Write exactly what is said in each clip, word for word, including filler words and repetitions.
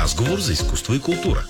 Разговор за изкуство и култура.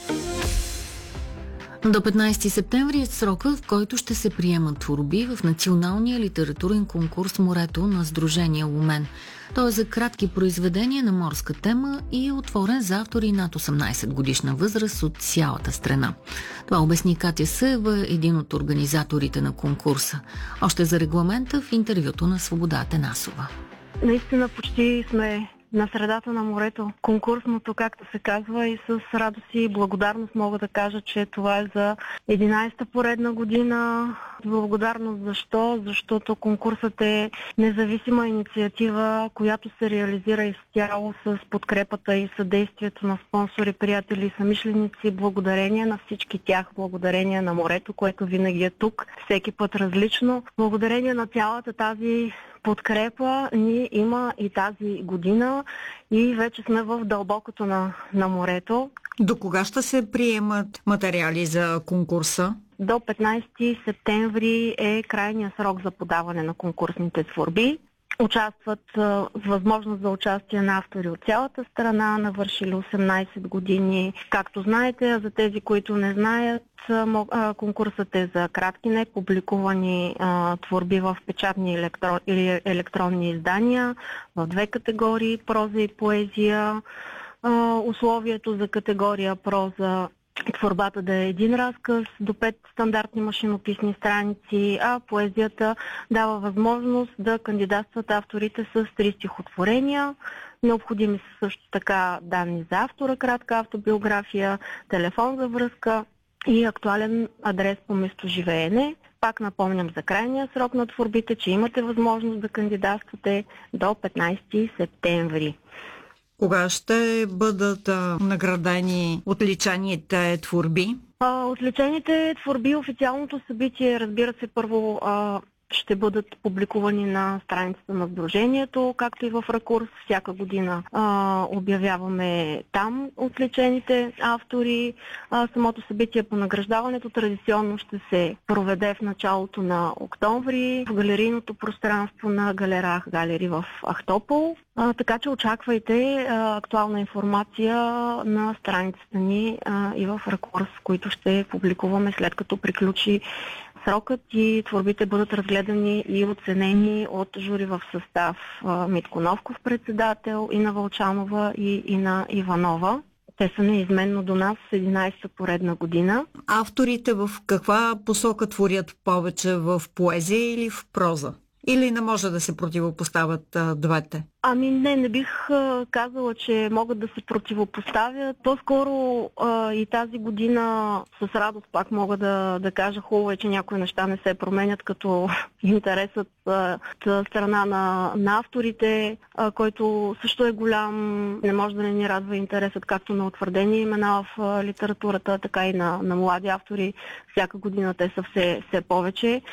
До петнайсети септември е срока, в който ще се приемат творби в националния литературен конкурс "Морето" на Сдружение Лумен. Той е за кратки произведения на морска тема и е отворен за автори над осемнайсет годишна възраст от цялата страна. Това обясни Катя Съева, един от организаторите на конкурса. Още за регламента в интервюто на Свобода Атанасова. Наистина почти сме на средата на морето, конкурсното, както се казва, и с радост и благодарност мога да кажа, че това е за единайсета поредна година. Благодарност защо? Защото конкурсът е независима инициатива, която се реализира изцяло с подкрепата и съдействието на спонсори, приятели и самишленици. Благодарение на всички тях, благодарение на морето, което винаги е тук, всеки път различно. Благодарение на цялата тази подкрепа ни има и тази година и вече сме в дълбокото на, на морето. До кога ще се приемат материали за конкурса? До петнайсети септември е крайният срок за подаване на конкурсните творби. Участват а, възможност за участие на автори от цялата страна, навършили осемнайсет години. Както знаете, за тези, които не знаят, а, конкурсът е за кратки, непубликувани а, творби в печатни електро... или електронни издания в две категории – проза и поезия. А, условието за категория проза творбата да е един разказ до пет стандартни машинописни страници, а поезията дава възможност да кандидатстват авторите с три стихотворения. Необходими са също така данни за автора, кратка автобиография, телефон за връзка и актуален адрес по местоживеене. Пак напомням за крайния срок на творбите, че имате възможност да кандидатствате до петнайсети септември. Кога ще бъдат а, наградени отличените творби? А, отличените творби, официалното събитие, разбира се, първо а, ще бъдат публикувани на страницата на Сдружението, както и в Ракурс. Всяка година а, обявяваме там отличените автори. А, самото събитие по награждаването традиционно ще се проведе в началото на октомври в галерийното пространство на Галерах Галери в Ахтопол. А, така че очаквайте а, актуална информация на страницата ни а, и в Ракурс, които ще публикуваме след като приключи срокът и творбите бъдат разгледани и оценени от жури в състав а, Митко Новков председател, и на Вълчанова и, и на Иванова. Те са неизменно до нас с единайсета поредна година. Авторите в каква посока творят повече, в поезия или в проза? Или не може да се противопоставят а, двете? Ами не, не бих а, казала, че могат да се противопоставят. По-скоро а, и тази година с радост пак мога да, да кажа, хубаво е, че някои неща не се променят, като интересът а, от страна на, на авторите, а, който също е голям. Не може да не ни радва интересът както на утвърдени имена в а, литературата, така и на, на млади автори. Всяка година те са все, все повече.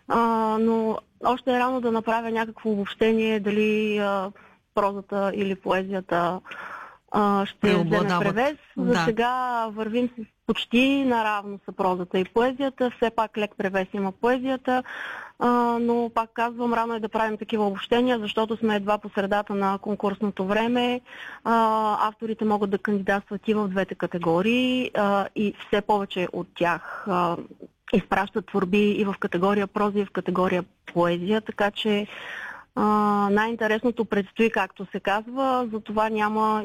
А, но още е рано да направя някакво обобщение дали а, прозата или поезията а, ще вземе превес. За да. сега вървим с почти наравно са прозата и поезията. Все пак лек превес има поезията, а, но пак казвам, рано е да правим такива обобщения, защото сме едва по средата на конкурсното време. А, авторите могат да кандидатстват и в двете категории а, и все повече от тях а, изпращат творби и в категория проза, и в категория поезия, така че а, най-интересното предстои, както се казва, за това няма